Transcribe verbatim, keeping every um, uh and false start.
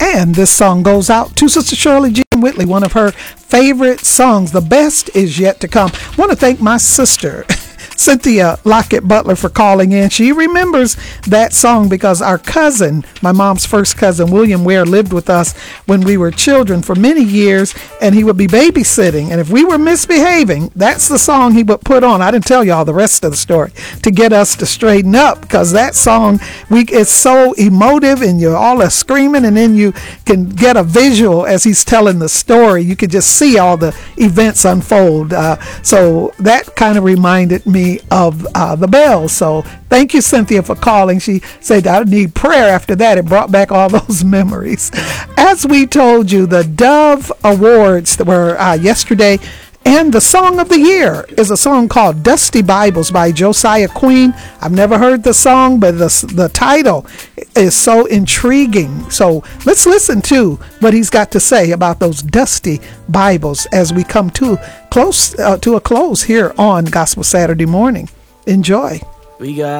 And this song goes out to Sister Shirley Jean Whitley, one of her favorite songs. The best is yet to come. I want to thank my sister, Cynthia Lockett Butler, for calling in. She remembers that song because our cousin, my mom's first cousin, William Ware, lived with us when we were children for many years, and he would be babysitting. And if we were misbehaving, that's the song he would put on. I didn't tell y'all the rest of the story to get us to straighten up, because that song, we it's so emotive, and you all are screaming, and then you can get a visual as he's telling the story. You could just see all the events unfold. Uh, so that kind of reminded me of uh, the bells. So thank you, Cynthia, for calling. She said I need prayer after that. It brought back all those memories. As we told you, the Dove Awards were uh, yesterday, and the song of the year is a song called Dusty Bibles by Josiah Queen. I've never heard the song, but the, the title is so intriguing. So let's listen to what he's got to say about those dusty Bibles as we come to close uh, to a close here on Gospel Saturday Morning. Enjoy. We got